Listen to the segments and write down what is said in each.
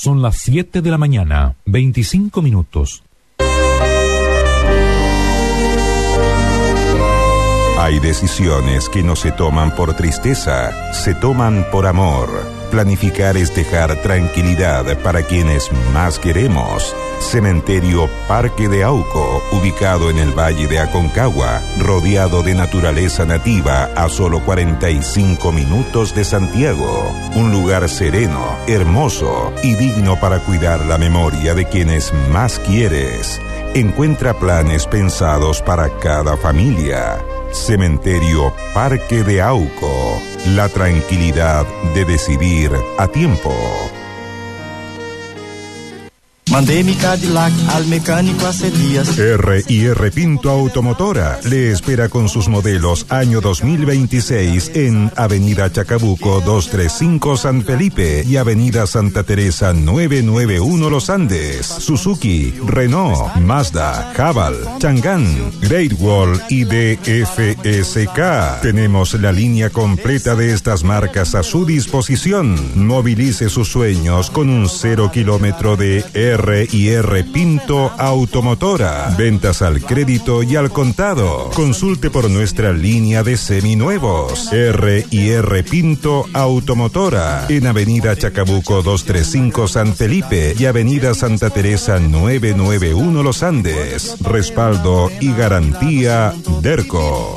Son las 7 de la mañana, 25 minutos. Hay decisiones que no se toman por tristeza, se toman por amor. Planificar es dejar tranquilidad para quienes más queremos. Cementerio Parque de Auco, ubicado en el Valle de Aconcagua, rodeado de naturaleza nativa a solo 45 minutos de Santiago. Un lugar sereno, hermoso y digno para cuidar la memoria de quienes más quieres. Encuentra planes pensados para cada familia. Cementerio Parque de Auco, la tranquilidad de decidir a tiempo. Mandé mi Cadillac al mecánico hace días. R&R Pinto Automotora le espera con sus modelos año 2026 en Avenida Chacabuco 235 San Felipe y Avenida Santa Teresa 991 Los Andes. Suzuki, Renault, Mazda, Haval, Chang'an, Great Wall y DFSK. Tenemos la línea completa de estas marcas a su disposición. Movilice sus sueños con un 0 kilómetro de R&R Pinto Automotora. Ventas al crédito y al contado. Consulte por nuestra línea de seminuevos. R&R Pinto Automotora. En Avenida Chacabuco 235 San Felipe y Avenida Santa Teresa 991 Los Andes. Respaldo y garantía Derco.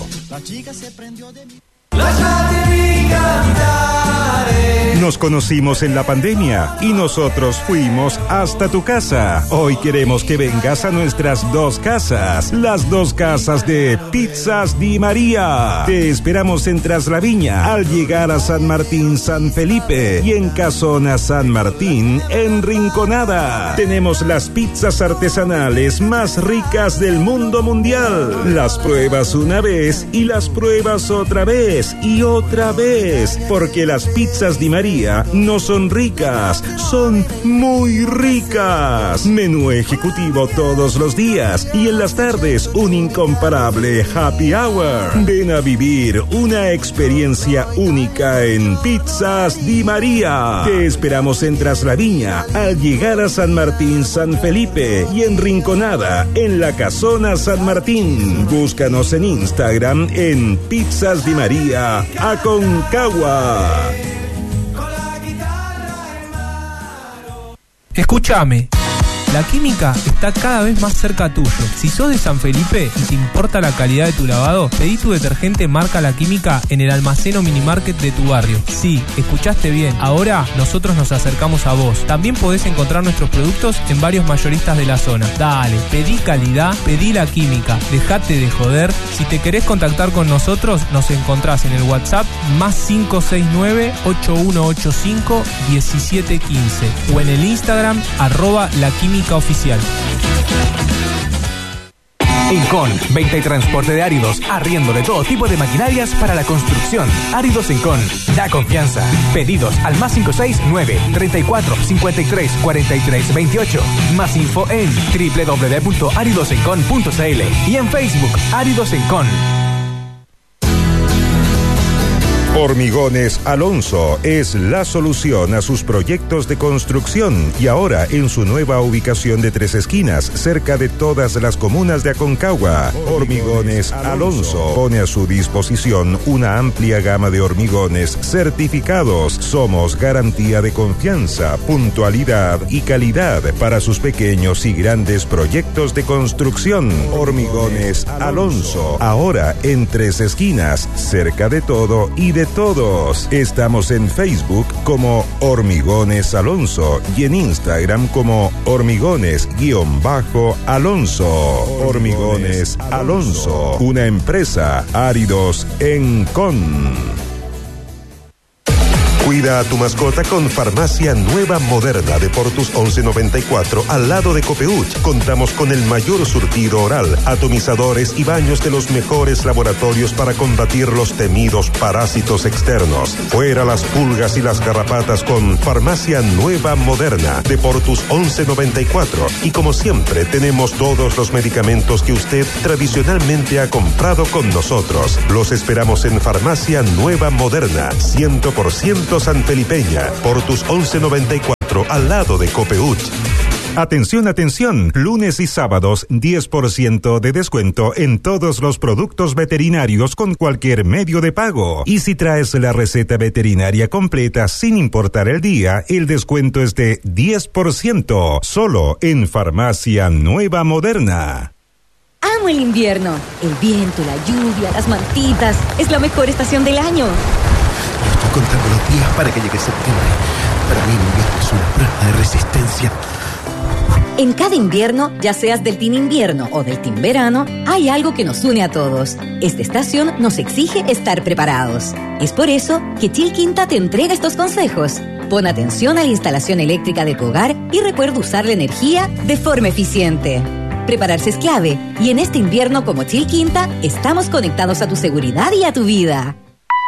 Nos conocimos en la pandemia y nosotros fuimos hasta tu casa. Hoy queremos que vengas a nuestras dos casas, las dos casas de Pizzas Di María. Te esperamos en Traslaviña al llegar a San Martín San Felipe y en Casona San Martín en Rinconada. Tenemos las pizzas artesanales más ricas del mundo mundial. Las pruebas una vez y las pruebas otra vez y otra vez, porque las pizzas Di María no son ricas, son muy ricas. Menú ejecutivo todos los días y en las tardes un incomparable happy hour. Ven a vivir una experiencia única en Pizzas Di María. Te esperamos en Traslaviña al llegar a San Martín San Felipe y en Rinconada en la Casona San Martín. Búscanos en Instagram en Pizzas Di María Aconcagua. Escúchame, la química está cada vez más cerca tuyo. Si sos de San Felipe y te importa la calidad de tu lavado, pedí tu detergente marca La Química en el almacén o minimarket de tu barrio. Sí, escuchaste bien, ahora nosotros nos acercamos a vos. También podés encontrar nuestros productos en varios mayoristas de la zona. Dale, pedí calidad, pedí La Química, dejate de joder. Si te querés contactar con nosotros, nos encontrás en el WhatsApp +569-8185-1715 o en el Instagram @laquímicaoficial. Encon, venta y transporte de áridos, arriendo de todo tipo de maquinarias para la construcción. Áridos Encon, da confianza. Pedidos al +569-34-53-43-28. Más info en www.aridosencon.cl y en Facebook, Áridos Encon. Hormigones Alonso es la solución a sus proyectos de construcción y ahora en su nueva ubicación de Tres Esquinas, cerca de todas las comunas de Aconcagua. Hormigones Alonso pone a su disposición una amplia gama de hormigones certificados. Somos garantía de confianza, puntualidad y calidad para sus pequeños y grandes proyectos de construcción. Hormigones Alonso, ahora en Tres Esquinas, cerca de todo y de todos. Estamos en Facebook como Hormigones Alonso y en Instagram como Hormigones_Alonso. Hormigones Alonso, una empresa Áridos Encon. Cuida a tu mascota con Farmacia Nueva Moderna de Portus 1194 al lado de Copeuch. Contamos con el mayor surtido oral, atomizadores y baños de los mejores laboratorios para combatir los temidos parásitos externos. Fuera las pulgas y las garrapatas con Farmacia Nueva Moderna de Portus 1194. Y como siempre tenemos todos los medicamentos que usted tradicionalmente ha comprado con nosotros. Los esperamos en Farmacia Nueva Moderna, 100% sanfelipeña, Portus 1194, Centro, al lado de Copeut. Atención, atención, lunes y sábados 10% de descuento en todos los productos veterinarios con cualquier medio de pago. Y si traes la receta veterinaria completa sin importar el día, el descuento es de 10%, solo en Farmacia Nueva Moderna. Amo el invierno, el viento, la lluvia, las mantitas, es la mejor estación del año. Yo estoy contando los días para que llegue septiembre. Para mí el invierno es una prueba de resistencia. En cada invierno, ya seas del team invierno o del team verano, hay algo que nos une a todos. Esta estación nos exige estar preparados. Es por eso que Chilquinta te entrega estos consejos. Pon atención a la instalación eléctrica de tu hogar y recuerda usar la energía de forma eficiente. Prepararse es clave y en este invierno como Chilquinta estamos conectados a tu seguridad y a tu vida.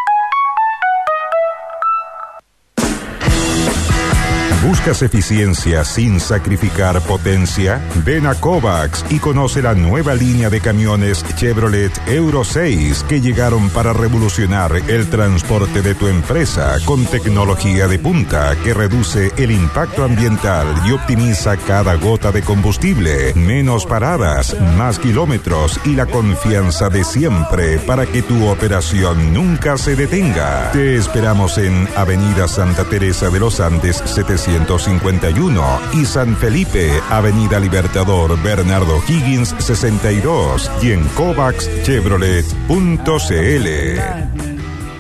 ¿Buscas eficiencia sin sacrificar potencia? Ven a Kovacs y conoce la nueva línea de camiones Chevrolet Euro 6 que llegaron para revolucionar el transporte de tu empresa con tecnología de punta que reduce el impacto ambiental y optimiza cada gota de combustible. Menos paradas, más kilómetros y la confianza de siempre para que tu operación nunca se detenga. Te esperamos en Avenida Santa Teresa de los Andes 751 y San Felipe, Avenida Libertador Bernardo Higgins 62 y en CovacsChevrolet.cl.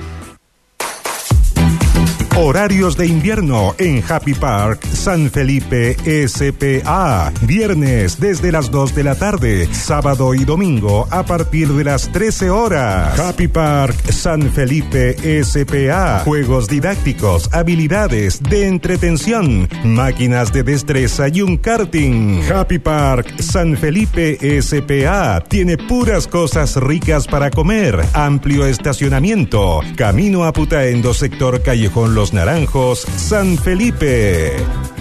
Horarios de invierno en Happy Park San Felipe SPA. Viernes desde las 2 de la tarde, sábado y domingo a partir de las 13 horas. Happy Park San Felipe SPA. Juegos didácticos, habilidades de entretención, máquinas de destreza y un karting. Happy Park San Felipe SPA tiene puras cosas ricas para comer, amplio estacionamiento, camino a Putaendo, sector Callejón Los Naranjos, San Felipe.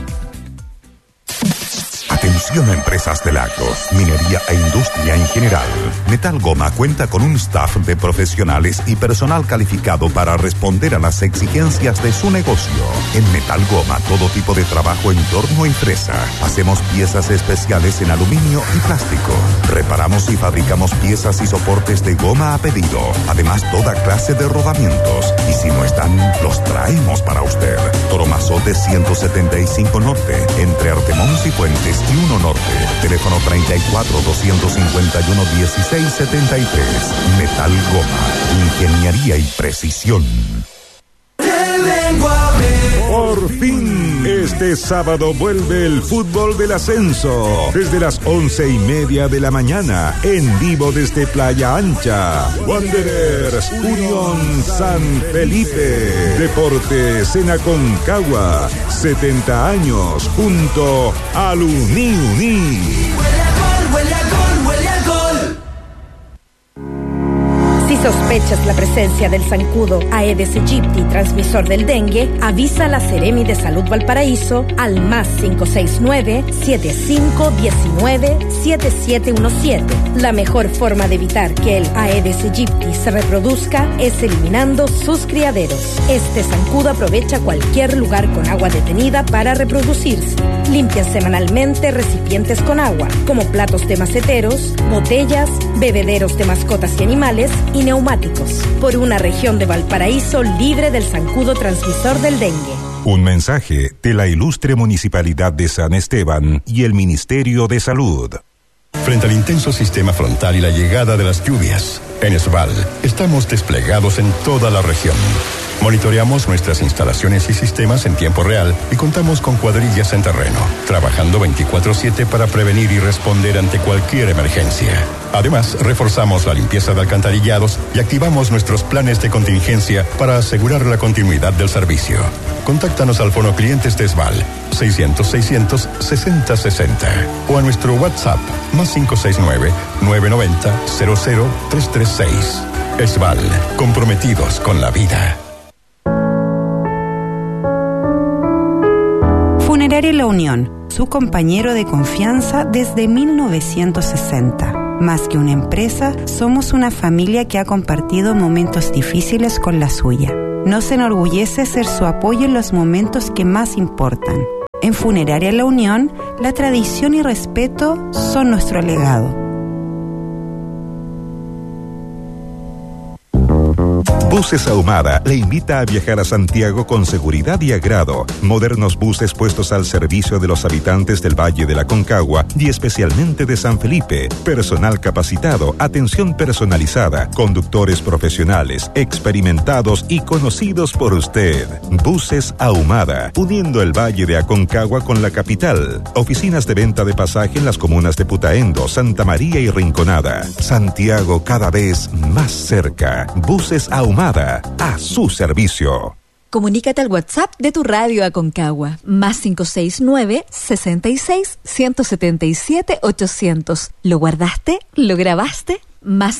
Atención a empresas del agro, minería e industria en general. Metal Goma cuenta con un staff de profesionales y personal calificado para responder a las exigencias de su negocio. En Metal Goma, todo tipo de trabajo en torno y fresa. Hacemos piezas especiales en aluminio y plástico. Reparamos y fabricamos piezas y soportes de goma a pedido. Además, toda clase de rodamientos. Y si no están, los traemos para usted. Toromazote 175 Norte, entre Artemón y Puentes y 1 Norte. Teléfono 34 251 1673. Metal Goma. Ingeniería y precisión. Por fin, este sábado vuelve el fútbol del ascenso. Desde las 11:30 de la mañana, en vivo desde Playa Ancha. Wanderers, Unión San Felipe. Deportes en Aconcagua. 70 años junto al Uni. Si sospechas la presencia del zancudo Aedes aegypti, transmisor del dengue, avisa a la Seremi de Salud Valparaíso al más 569-7519-7717. La mejor forma de evitar que el Aedes aegypti se reproduzca es eliminando sus criaderos. Este zancudo aprovecha cualquier lugar con agua detenida para reproducirse. Limpia semanalmente recipientes con agua, como platos de maceteros, botellas, bebederos de mascotas y animales y neumáticos, por una región de Valparaíso libre del zancudo transmisor del dengue. Un mensaje de la ilustre Municipalidad de San Esteban y el Ministerio de Salud. Frente al intenso sistema frontal y la llegada de las lluvias, en SVAL estamos desplegados en toda la región. Monitoreamos nuestras instalaciones y sistemas en tiempo real y contamos con cuadrillas en terreno, trabajando 24/7 para prevenir y responder ante cualquier emergencia. Además, reforzamos la limpieza de alcantarillados y activamos nuestros planes de contingencia para asegurar la continuidad del servicio. Contáctanos al Fono Clientes de SVAL 600-600-6060 o a nuestro WhatsApp más 569-990-00336. SVAL, comprometidos con la vida. Funeraria La Unión, su compañero de confianza desde 1960. Más que una empresa, somos una familia que ha compartido momentos difíciles con la suya. Nos enorgullece ser su apoyo en los momentos que más importan. En Funeraria La Unión, la tradición y respeto son nuestro legado. Buses Ahumada le invita a viajar a Santiago con seguridad y agrado. Modernos buses puestos al servicio de los habitantes del Valle de la Aconcagua y especialmente de San Felipe. Personal capacitado, atención personalizada, conductores profesionales, experimentados y conocidos por usted. Buses Ahumada, uniendo el Valle de Aconcagua con la capital. Oficinas de venta de pasaje en las comunas de Putaendo, Santa María y Rinconada. Santiago cada vez más cerca. Buses Ahumada, a su servicio. Comunícate al WhatsApp de tu radio Aconcagua, más 569-66-177-800. ¿Lo guardaste? ¿Lo grabaste? Más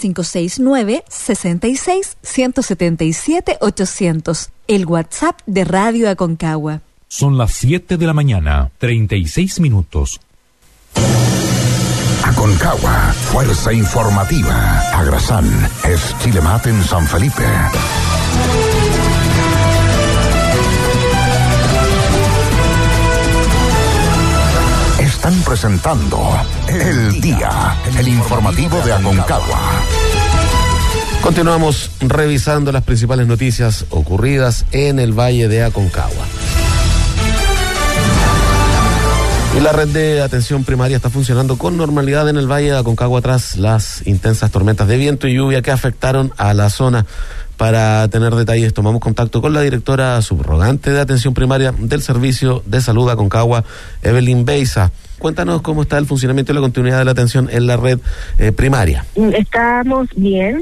569-66-177-800. El WhatsApp de Radio Aconcagua. Son las 7 de la mañana, 36 minutos. Aconcagua, fuerza informativa. Agrasán es Chilemat en San Felipe. Están presentando El Día, el informativo de Aconcagua. Continuamos revisando las principales noticias ocurridas en el Valle de Aconcagua. Y la red de atención primaria está funcionando con normalidad en el Valle de Aconcagua tras las intensas tormentas de viento y lluvia que afectaron a la zona. Para tener detalles, tomamos contacto con la directora subrogante de atención primaria del Servicio de Salud Aconcagua, Evelyn Beiza. Cuéntanos cómo está el funcionamiento y la continuidad de la atención en la red primaria. Estamos bien.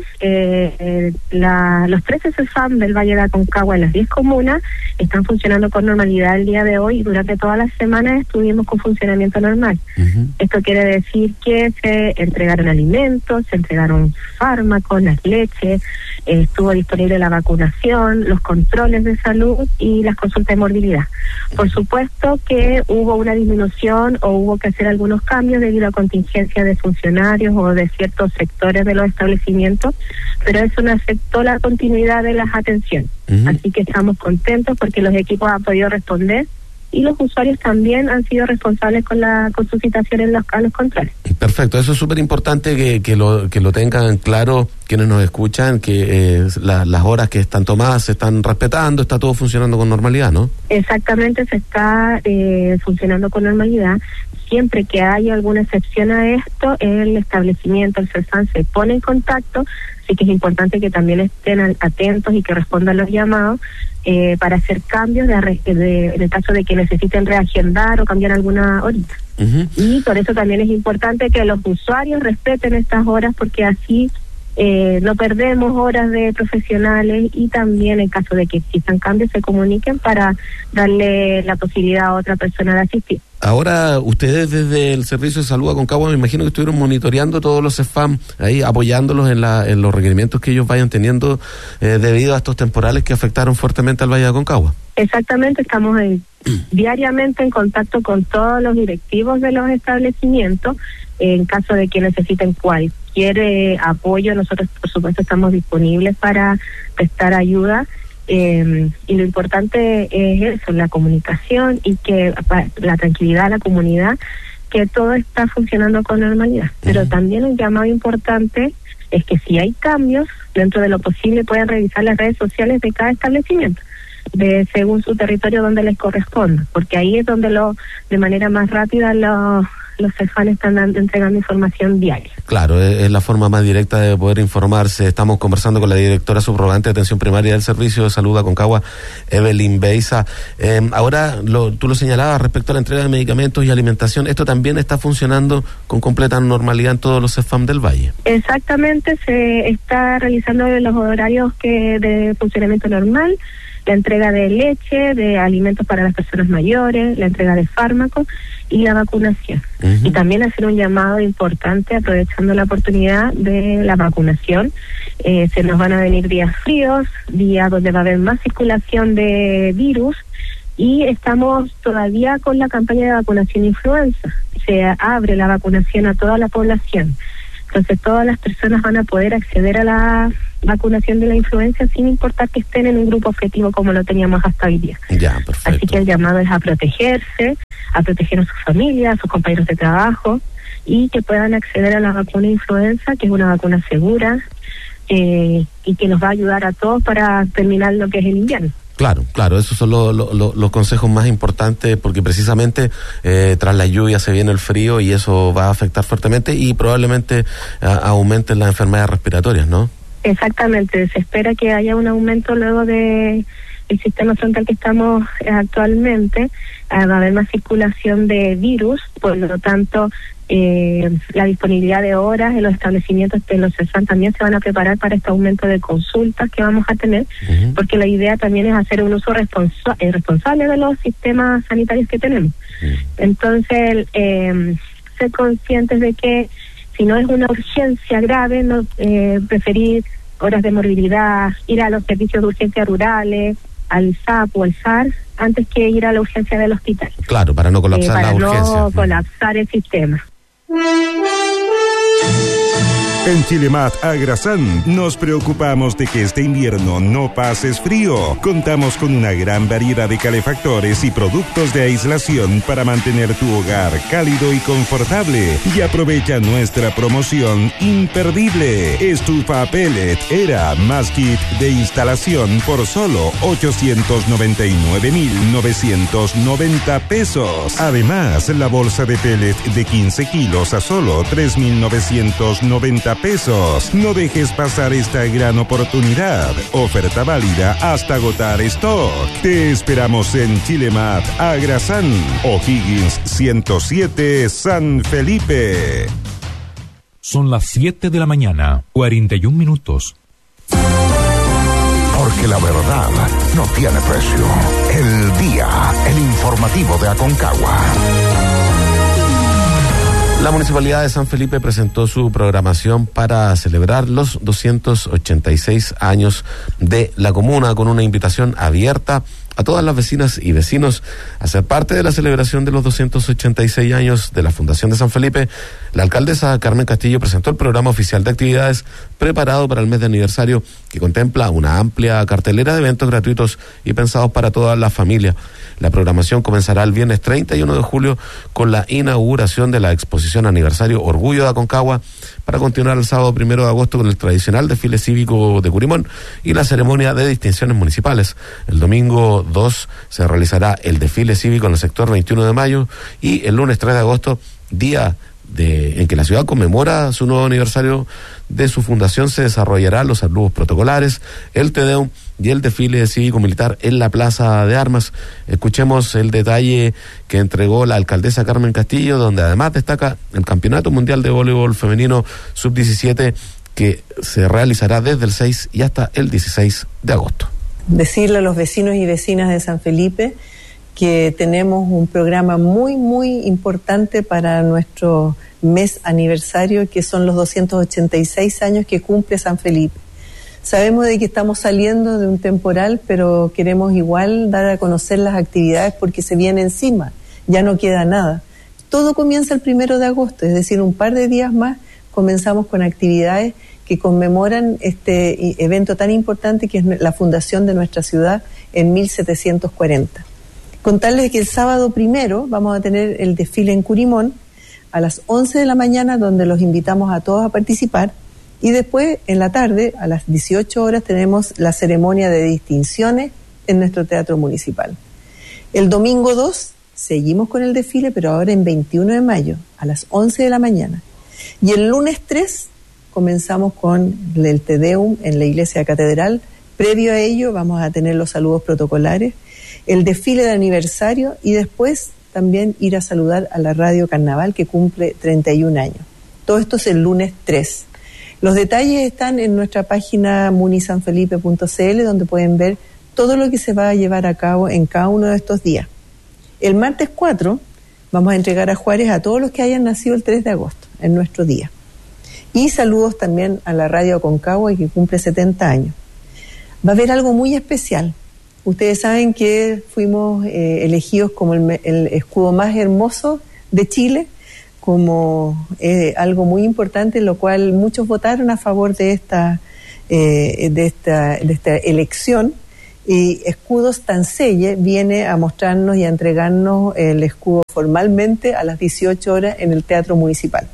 Los 13 CEFAM del Valle de Aconcagua en las 10 comunas están funcionando con normalidad el día de hoy y durante todas las semanas estuvimos con funcionamiento normal. Esto quiere decir que se entregaron alimentos, se entregaron fármacos, las leches, estuvo disponible la vacunación, los controles de salud y las consultas de morbilidad. Por supuesto que hubo una disminución o hubo que hacer algunos cambios debido a contingencia de funcionarios o de ciertos sectores de los establecimientos, pero eso no afectó la continuidad de las atenciones. Así que estamos contentos porque los equipos han podido responder y los usuarios también han sido responsables con su citación a los controles. Perfecto, eso es súper importante que lo tengan claro quienes nos escuchan, que las horas que están tomadas se están respetando, está todo funcionando con normalidad, ¿no? Exactamente, se está funcionando con normalidad. Siempre que haya alguna excepción a esto, el establecimiento, el CESAN, se pone en contacto, así que es importante que también estén atentos y que respondan los llamados para hacer cambios en el caso de que necesiten reagendar o cambiar alguna horita. Y por eso también es importante que los usuarios respeten estas horas, porque así no perdemos horas de profesionales y también en caso de que existan cambios se comuniquen para darle la posibilidad a otra persona de asistir. Ahora, ustedes desde el Servicio de Salud Aconcagua me imagino que estuvieron monitoreando todos los CEFAM, ahí apoyándolos en los requerimientos que ellos vayan teniendo debido a estos temporales que afectaron fuertemente al Valle de Aconcagua. Exactamente, estamos diariamente en contacto con todos los directivos de los establecimientos. En caso de que necesiten cualquier apoyo, nosotros por supuesto estamos disponibles para prestar ayuda. Y lo importante es eso, la comunicación y que la tranquilidad a la comunidad, que todo está funcionando con normalidad. Pero también un llamado importante es que si hay cambios, dentro de lo posible puedan revisar las redes sociales de cada establecimiento, según su territorio donde les corresponda, porque ahí es donde de manera más rápida los CEFAN están entregando información diaria. Claro, es la forma más directa de poder informarse. Estamos conversando con la directora subrogante de atención primaria del Servicio de Salud Aconcagua, Evelyn Beiza. Ahora, tú lo señalabas respecto a la entrega de medicamentos y alimentación, ¿esto también está funcionando con completa normalidad en todos los CEFAM del Valle? Exactamente, se está realizando los horarios de funcionamiento normal, la entrega de leche, de alimentos para las personas mayores, la entrega de fármacos y la vacunación. Y también hacer un llamado importante, aprovechando la oportunidad de la vacunación. Se nos van a venir días fríos, días donde va a haber más circulación de virus, y estamos todavía con la campaña de vacunación influenza. Se abre la vacunación a toda la población. Entonces todas las personas van a poder acceder a la vacunación de la influenza sin importar que estén en un grupo objetivo como lo teníamos hasta hoy día. Ya, perfecto. Así que el llamado es a protegerse, a proteger a sus familias, a sus compañeros de trabajo, y que puedan acceder a la vacuna influenza, que es una vacuna segura, y que nos va a ayudar a todos para terminar lo que es el invierno. Claro, esos son los consejos más importantes, porque precisamente tras la lluvia se viene el frío y eso va a afectar fuertemente y probablemente aumenten las enfermedades respiratorias, ¿no? Exactamente, se espera que haya un aumento luego de el sistema frontal que estamos actualmente, va a haber más circulación de virus, por lo tanto la disponibilidad de horas en los establecimientos de los CESFAM también se van a preparar para este aumento de consultas que vamos a tener, porque la idea también es hacer un uso responsable de los sistemas sanitarios que tenemos. Entonces, ser conscientes de que si no es una urgencia grave, no preferir horas de morbilidad, ir a los servicios de urgencia rurales, al SAP o al SAR, antes que ir a la urgencia del hospital. Claro, para no colapsar la urgencia. Para no colapsar el sistema. En Chilemat Agrasan nos preocupamos de que este invierno no pases frío. Contamos con una gran variedad de calefactores y productos de aislación para mantener tu hogar cálido y confortable. Y aprovecha nuestra promoción imperdible. Estufa pellet Era más kit de instalación por solo 899.990 pesos. Además, la bolsa de pellet de 15 kilos a solo 3.990 pesos. No dejes pasar esta gran oportunidad. Oferta válida hasta agotar stock. Te esperamos en Chilemat Agrasan, O'Higgins 107, San Felipe. Son las 7 de la mañana, 41 minutos. Porque la verdad no tiene precio. El día, el informativo de Aconcagua. La Municipalidad de San Felipe presentó su programación para celebrar los 286 años de la comuna, con una invitación abierta a todas las vecinas y vecinos a ser parte de la celebración de los 286 años de la Fundación de San Felipe. La alcaldesa Carmen Castillo presentó el programa oficial de actividades preparado para el mes de aniversario, que contempla una amplia cartelera de eventos gratuitos y pensados para toda la familia. La programación comenzará el viernes 31 de julio con la inauguración de la exposición aniversario Orgullo de Aconcagua, para continuar el sábado 1 de agosto con el tradicional desfile cívico de Curimón y la ceremonia de distinciones municipales. El domingo 2 se realizará el desfile cívico en el sector 21 de mayo y el lunes 3 de agosto, día en que la ciudad conmemora su nuevo aniversario de su fundación, se desarrollarán los saludos protocolares, el Te Deum y el desfile cívico-militar en la Plaza de Armas. Escuchemos el detalle que entregó la alcaldesa Carmen Castillo, donde además destaca el Campeonato Mundial de Voleibol Femenino Sub-17, que se realizará desde el 6 y hasta el 16 de agosto. Decirle a los vecinos y vecinas de San Felipe que tenemos un programa muy, muy importante para nuestro mes aniversario, que son los 286 años que cumple San Felipe. Sabemos de que estamos saliendo de un temporal, pero queremos igual dar a conocer las actividades porque se viene encima, ya no queda nada. Todo comienza el 1 de agosto, es decir, un par de días más comenzamos con actividades que conmemoran este evento tan importante que es la fundación de nuestra ciudad en 1740. Contarles que el sábado 1 vamos a tener el desfile en Curimón a las 11 de la mañana, donde los invitamos a todos a participar, y después en la tarde a las 18 horas tenemos la ceremonia de distinciones en nuestro teatro municipal. El domingo 2 seguimos con el desfile, pero ahora en 21 de mayo a las 11 de la mañana, y el lunes 3 comenzamos con el Te Deum en la iglesia catedral. Previo a ello vamos a tener los saludos protocolares, el desfile de aniversario y después también ir a saludar a la Radio Carnaval, que cumple 31 años. Todo esto es el lunes 3. Los detalles están en nuestra página munisanfelipe.cl, donde pueden ver todo lo que se va a llevar a cabo en cada uno de estos días. El martes 4 vamos a entregar a Juárez a todos los que hayan nacido el 3 de agosto, en nuestro día. Y saludos también a la Radio Aconcagua, que cumple 70 años. Va a haber algo muy especial. Ustedes saben que fuimos elegidos como el escudo más hermoso de Chile, como algo muy importante, lo cual muchos votaron a favor de esta de esta elección. Y Escudos Tancelle viene a mostrarnos y a entregarnos el escudo formalmente a las 18 horas en el Teatro Municipal.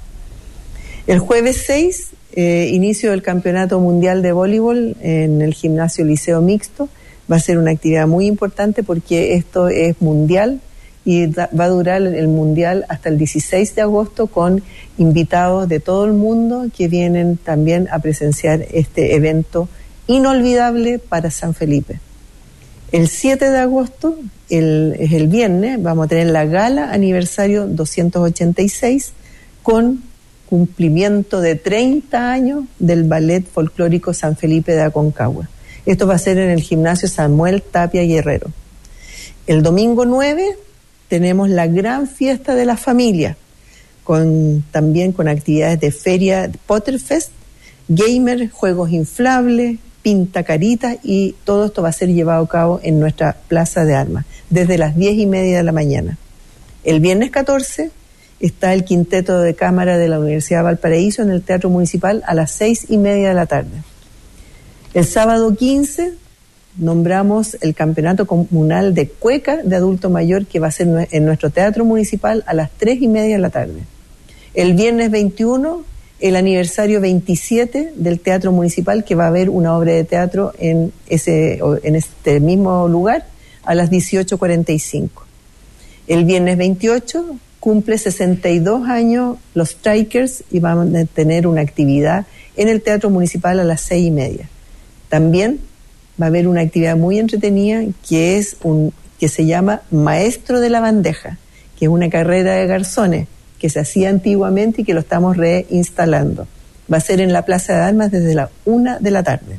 El jueves 6, inicio del Campeonato Mundial de Voleibol en el Gimnasio Liceo Mixto. Va a ser una actividad muy importante porque esto es mundial y va a durar el mundial hasta el 16 de agosto con invitados de todo el mundo que vienen también a presenciar este evento inolvidable para San Felipe. El 7 de agosto, es el viernes, vamos a tener la gala aniversario 286 con cumplimiento de 30 años del Ballet Folclórico San Felipe de Aconcagua. Esto va a ser en el Gimnasio Samuel Tapia Guerrero. El domingo 9 tenemos la gran fiesta de la familia, también con actividades de feria Potterfest, gamer, juegos inflables, pinta caritas, y todo esto va a ser llevado a cabo en nuestra Plaza de Armas, desde las 10:30 de la mañana. El viernes 14 está el quinteto de cámara de la Universidad de Valparaíso en el Teatro Municipal a las 6:30 de la tarde. El sábado 15 nombramos el Campeonato Comunal de Cueca de Adulto Mayor, que va a ser en nuestro Teatro Municipal a las 3:30 de la tarde. El viernes 21, el aniversario 27 del Teatro Municipal, que va a haber una obra de teatro en este mismo lugar a las 18:45. El viernes 28 cumple 62 años los Strikers y van a tener una actividad en el Teatro Municipal a las 6:30. También va a haber una actividad muy entretenida que se llama Maestro de la Bandeja, que es una carrera de garzones que se hacía antiguamente y que lo estamos reinstalando. Va a ser en la Plaza de Armas desde la 1 de la tarde.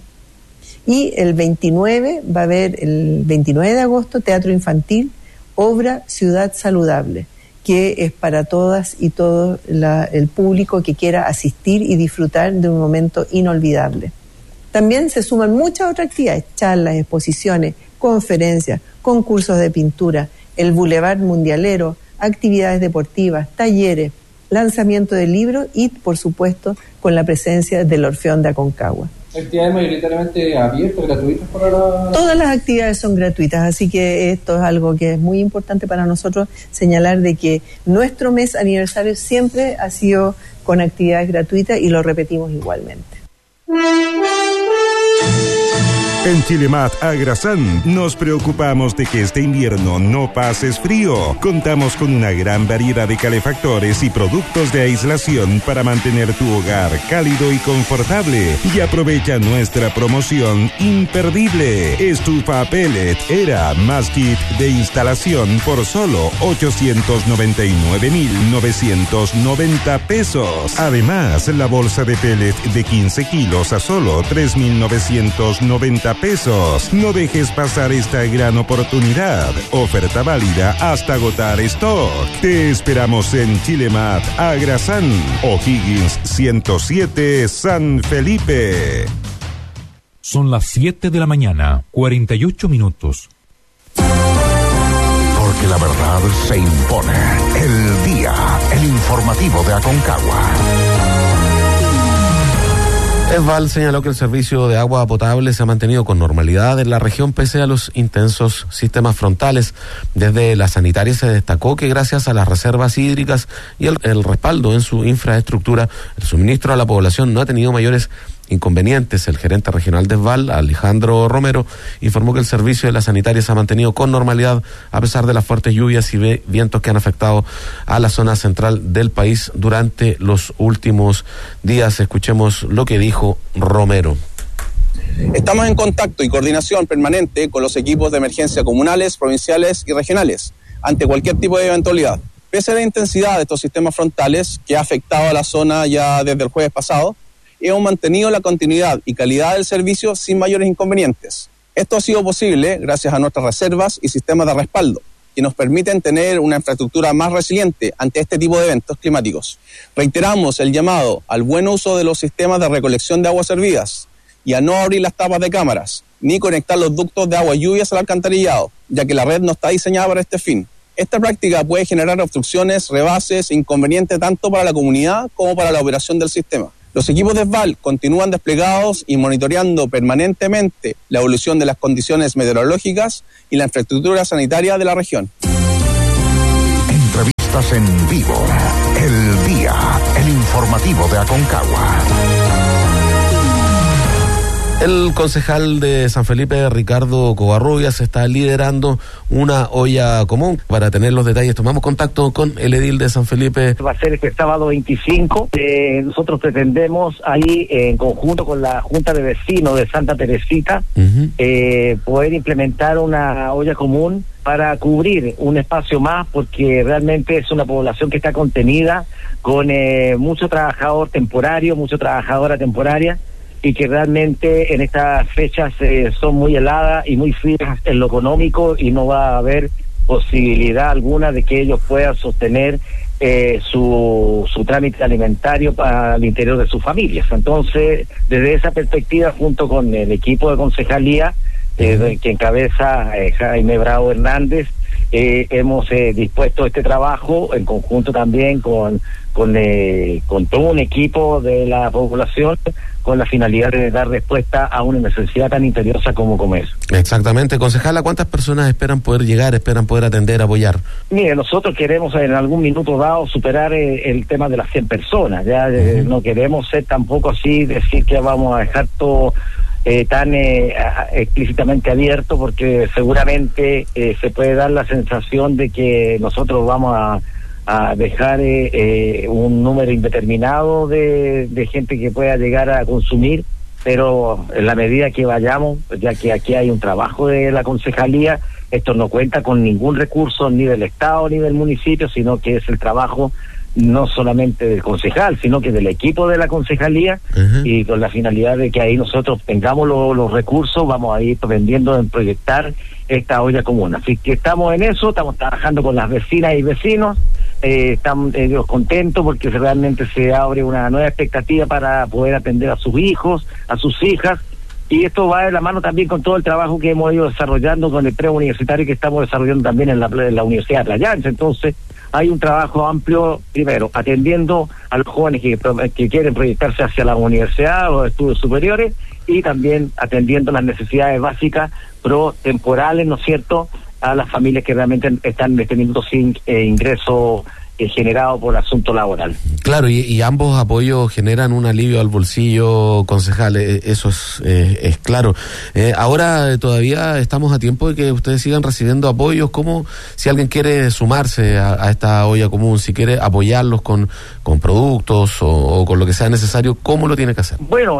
Y el 29 va a haber, el 29 de agosto, Teatro Infantil, obra Ciudad Saludable, que es para todas y todo el público que quiera asistir y disfrutar de un momento inolvidable. También se suman muchas otras actividades, charlas, exposiciones, conferencias, concursos de pintura, el Boulevard Mundialero, actividades deportivas, talleres, lanzamiento de libros y, por supuesto, con la presencia del Orfeón de Aconcagua. ¿Actividades mayoritariamente abiertas, gratuitas para la...? Todas las actividades son gratuitas, así que esto es algo que es muy importante para nosotros señalar, de que nuestro mes aniversario siempre ha sido con actividades gratuitas y lo repetimos igualmente. En Chilemat Agrasán nos preocupamos de que este invierno no pases frío. Contamos con una gran variedad de calefactores y productos de aislación para mantener tu hogar cálido y confortable. Y aprovecha nuestra promoción imperdible. Estufa pellet Era más kit de instalación por solo 899.990 pesos. Además, la bolsa de pellet de 15 kilos a solo 3.990 pesos. No dejes pasar esta gran oportunidad. Oferta válida hasta agotar stock. Te esperamos en Chilemat Agrasán, O'Higgins 107, San Felipe. Son las 7 de la mañana, 48 minutos. Porque la verdad se impone. El día, el informativo de Aconcagua. Esval señaló que el servicio de agua potable se ha mantenido con normalidad en la región pese a los intensos sistemas frontales. Desde la sanitaria se destacó que gracias a las reservas hídricas y el respaldo en su infraestructura, el suministro a la población no ha tenido mayores inconvenientes. El gerente regional de Esval, Alejandro Romero, informó que el servicio de la sanitaria se ha mantenido con normalidad a pesar de las fuertes lluvias y vientos que han afectado a la zona central del país durante los últimos días. Escuchemos lo que dijo Romero. Estamos en contacto y coordinación permanente con los equipos de emergencia comunales, provinciales y regionales ante cualquier tipo de eventualidad. Pese a la intensidad de estos sistemas frontales que ha afectado a la zona ya desde el jueves pasado, hemos mantenido la continuidad y calidad del servicio sin mayores inconvenientes. Esto ha sido posible gracias a nuestras reservas y sistemas de respaldo, que nos permiten tener una infraestructura más resiliente ante este tipo de eventos climáticos. Reiteramos el llamado al buen uso de los sistemas de recolección de aguas servidas y a no abrir las tapas de cámaras, ni conectar los ductos de agua lluvias al alcantarillado, ya que la red no está diseñada para este fin. Esta práctica puede generar obstrucciones, rebases e inconvenientes tanto para la comunidad como para la operación del sistema. Los equipos de SVAL continúan desplegados y monitoreando permanentemente la evolución de las condiciones meteorológicas y la infraestructura sanitaria de la región. Entrevistas en vivo, El Día, el informativo de Aconcagua. El concejal de San Felipe, Ricardo Covarrubias, está liderando una olla común. Para tener los detalles, tomamos contacto con el edil de San Felipe. Va a ser este sábado 25. Nosotros pretendemos ahí, en conjunto con la Junta de Vecinos de Santa Teresita, poder implementar una olla común para cubrir un espacio más, porque realmente es una población que está contenida con mucho trabajador temporario, mucha trabajadora temporaria, y que realmente en estas fechas son muy heladas y muy frías en lo económico, y no va a haber posibilidad alguna de que ellos puedan sostener su trámite alimentario para el interior de sus familias. Entonces, desde esa perspectiva, junto con el equipo de concejalía que encabeza Jaime Bravo Hernández, hemos dispuesto este trabajo en conjunto también con todo un equipo de la población, con la finalidad de dar respuesta a una necesidad tan imperiosa como comer. Exactamente. Concejala, ¿cuántas personas esperan poder llegar, esperan poder atender, apoyar? Mire, nosotros queremos en algún minuto dado superar el tema de las 100 personas. Ya no queremos ser tampoco así, decir que vamos a dejar todo tan explícitamente abierto, porque seguramente se puede dar la sensación de que nosotros vamos a dejar un número indeterminado de gente que pueda llegar a consumir, pero en la medida que vayamos, ya que aquí hay un trabajo de la concejalía, esto no cuenta con ningún recurso ni del Estado ni del municipio, sino que es el trabajo no solamente del concejal, sino que del equipo de la concejalía, y con la finalidad de que ahí nosotros tengamos los recursos, vamos a ir aprendiendo en proyectar esta olla común. Así que estamos en eso, estamos trabajando con las vecinas y vecinos, están ellos contentos porque realmente se abre una nueva expectativa para poder atender a sus hijos, a sus hijas, y esto va de la mano también con todo el trabajo que hemos ido desarrollando con el preuniversitario que estamos desarrollando también en la Universidad de Playa Ancha. Entonces hay un trabajo amplio, primero, atendiendo a los jóvenes que quieren proyectarse hacia la universidad o estudios superiores, y también atendiendo las necesidades básicas temporales, ¿no es cierto?, a las familias que realmente están teniendo sin ingreso generado por asunto laboral. Claro, y ambos apoyos generan un alivio al bolsillo, concejal, eso es claro. Ahora todavía estamos a tiempo de que ustedes sigan recibiendo apoyos. ¿Cómo, si alguien quiere sumarse a esta olla común, si quiere apoyarlos con productos o con lo que sea necesario, cómo lo tiene que hacer? Bueno,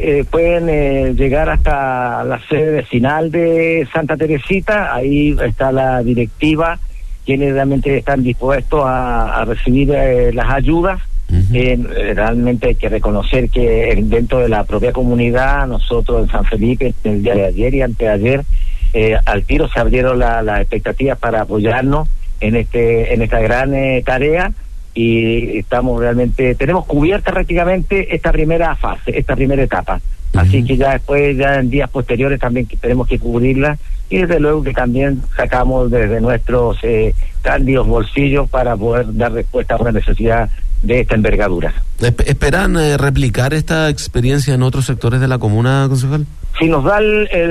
pueden llegar hasta la sede vecinal de Santa Teresita, ahí está la directiva, quienes realmente están dispuestos a recibir las ayudas. Realmente hay que reconocer que dentro de la propia comunidad, nosotros en San Felipe, el día de ayer y anteayer, al tiro se abrieron las expectativas para apoyarnos en esta gran tarea, y tenemos cubierta prácticamente esta primera fase, esta primera etapa. Así que ya después, ya en días posteriores también tenemos que cubrirla, y desde luego que también sacamos desde nuestros cándidos bolsillos para poder dar respuesta a una necesidad de esta envergadura. ¿Esperan replicar esta experiencia en otros sectores de la comuna, concejal? Si nos da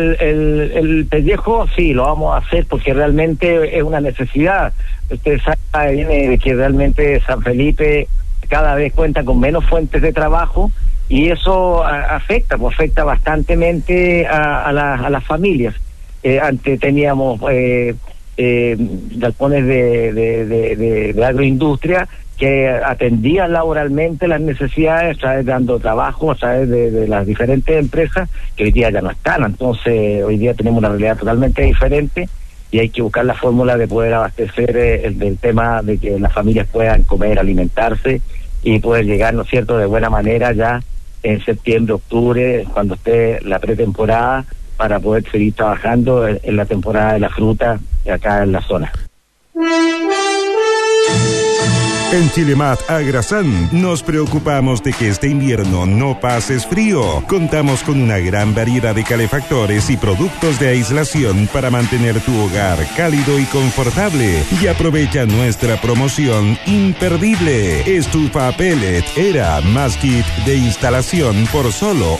el pellejo, sí, lo vamos a hacer, porque realmente es una necesidad. Usted sabe que realmente San Felipe cada vez cuenta con menos fuentes de trabajo, y eso afecta bastantemente a las familias. Antes teníamos galpones de agroindustria que atendían laboralmente las necesidades, dando trabajo a través de las diferentes empresas, que hoy día ya no están. Entonces hoy día tenemos una realidad totalmente diferente, y hay que buscar la fórmula de poder abastecer el tema de que las familias puedan comer, alimentarse, y poder llegar, ¿no es cierto?, de buena manera ya en septiembre, octubre, cuando esté la pretemporada, para poder seguir trabajando en la temporada de la fruta acá en la zona. En Chilemat Agrasán nos preocupamos de que este invierno no pases frío. Contamos con una gran variedad de calefactores y productos de aislación para mantener tu hogar cálido y confortable. Y aprovecha nuestra promoción imperdible. Estufa pellet Era más kit de instalación por solo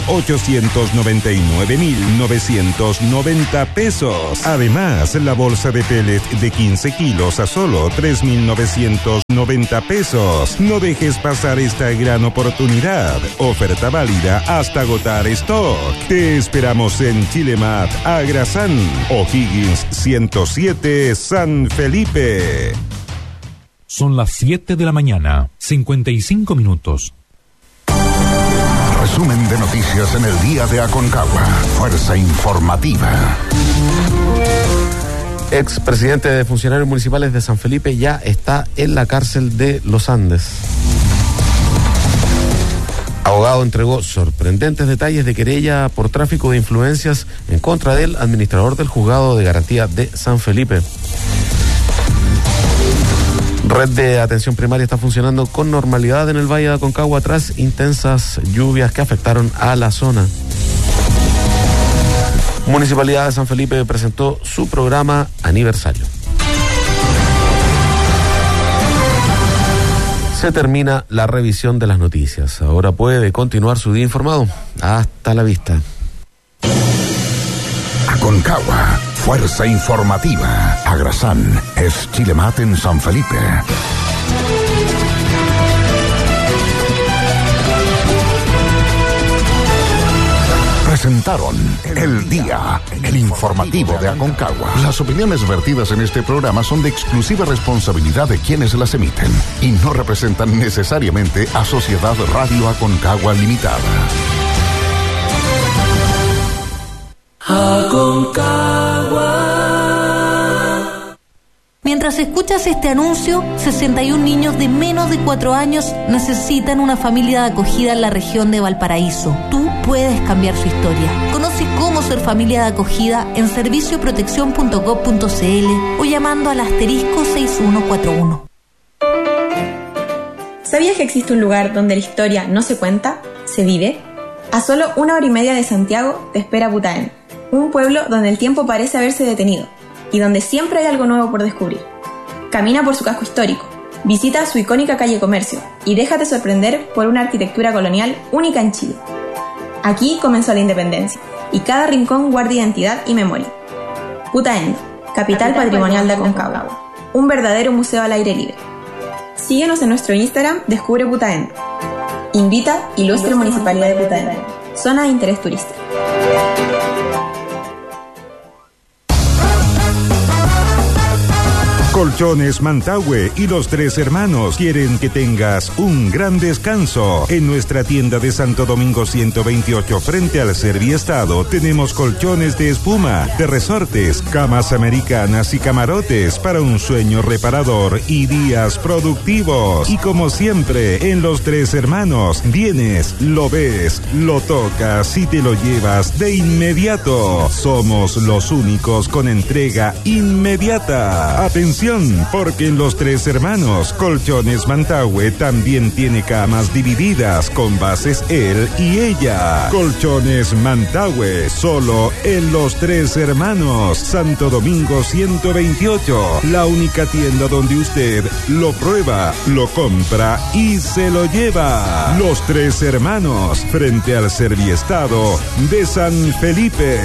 899.990 pesos. Además, la bolsa de pellet de 15 kilos a solo 3.990 pesos. No dejes pasar esta gran oportunidad. Oferta válida hasta agotar stock. Te esperamos en Chilemat Agrasán, O'Higgins 107, San Felipe. Son las 7 de la mañana, 55 minutos. Resumen de noticias en el día de Aconcagua. Fuerza informativa. Expresidente de Funcionarios Municipales de San Felipe ya está en la cárcel de Los Andes. Abogado entregó sorprendentes detalles de querella por tráfico de influencias en contra del administrador del Juzgado de Garantía de San Felipe. Red de atención primaria está funcionando con normalidad en el Valle de Aconcagua tras intensas lluvias que afectaron a la zona. Municipalidad de San Felipe presentó su programa aniversario. Se termina la revisión de las noticias. Ahora puede continuar su día informado. Hasta la vista. Aconcagua, fuerza informativa. Agrasán es Chilemat en San Felipe. Presentaron El Día, el informativo de Aconcagua. Las opiniones vertidas en este programa son de exclusiva responsabilidad de quienes las emiten y no representan necesariamente a Sociedad Radio Aconcagua Limitada. Aconcagua. Mientras escuchas este anuncio, 61 niños de menos de 4 años necesitan una familia de acogida en la región de Valparaíso. Tú puedes cambiar su historia. Conoce cómo ser familia de acogida en servicioprotección.gov.cl o llamando al *6141. ¿Sabías que existe un lugar donde la historia no se cuenta, se vive? A solo 1 hora y media de Santiago te espera Putaén, un pueblo donde el tiempo parece haberse detenido y donde siempre hay algo nuevo por descubrir. Camina por su casco histórico, visita su icónica calle Comercio y déjate sorprender por una arquitectura colonial única en Chile. Aquí comenzó la independencia y cada rincón guarda identidad y memoria. Putaendo, capital patrimonial de Aconcagua, un verdadero museo al aire libre. Síguenos en nuestro Instagram, Descubre Putaendo. Invita Ilustre Municipalidad de Putaendo, zona de interés turístico. Colchones Mantagüe y Los Tres Hermanos quieren que tengas un gran descanso. En nuestra tienda de Santo Domingo 128 frente al Serviestado tenemos colchones de espuma, de resortes, camas americanas y camarotes para un sueño reparador y días productivos. Y como siempre, en Los Tres Hermanos vienes, lo ves, lo tocas y te lo llevas de inmediato. Somos los únicos con entrega inmediata. Atención, porque en Los Tres Hermanos, Colchones Mantagüe también tiene camas divididas con bases él y ella. Colchones Mantagüe, solo en Los Tres Hermanos, Santo Domingo 128, la única tienda donde usted lo prueba, lo compra y se lo lleva. Los Tres Hermanos, frente al Serviestado de San Felipe.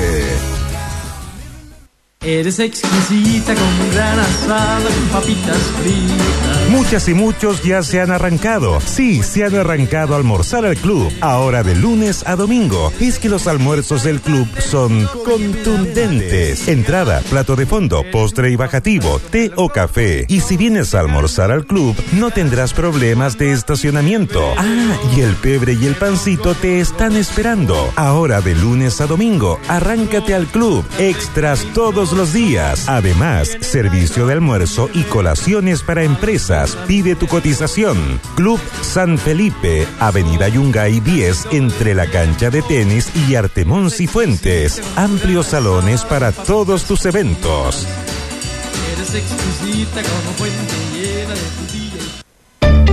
Eres exquisita con un gran asado con papitas fritas. Muchas y muchos ya se han arrancado. Sí, se han arrancado a almorzar al club. Ahora de lunes a domingo. Es que los almuerzos del club son contundentes. Entrada, plato de fondo, postre y bajativo, té o café. Y si vienes a almorzar al club, no tendrás problemas de estacionamiento. Ah, y el pebre y el pancito te están esperando. Ahora de lunes a domingo, arráncate al club. Extras todos los días. Además, servicio de almuerzo y colaciones para empresas. Pide tu cotización. Club San Felipe, Avenida Yungay 10, entre la cancha de tenis y Artemón Cifuentes. Amplios salones para todos tus eventos. Eres exquisita como fuente llena de tu día.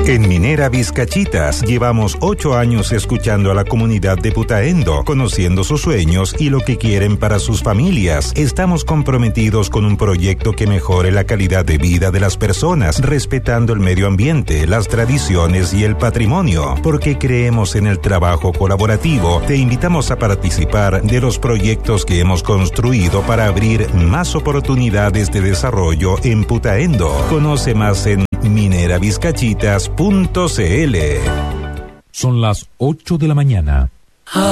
En Minera Vizcachitas llevamos 8 años escuchando a la comunidad de Putaendo, conociendo sus sueños y lo que quieren para sus familias. Estamos comprometidos con un proyecto que mejore la calidad de vida de las personas, respetando el medio ambiente, las tradiciones y el patrimonio. Porque creemos en el trabajo colaborativo, te invitamos a participar de los proyectos que hemos construido para abrir más oportunidades de desarrollo en Putaendo. Conoce más en mineravizcachitas.cl. Son las 8 de la mañana.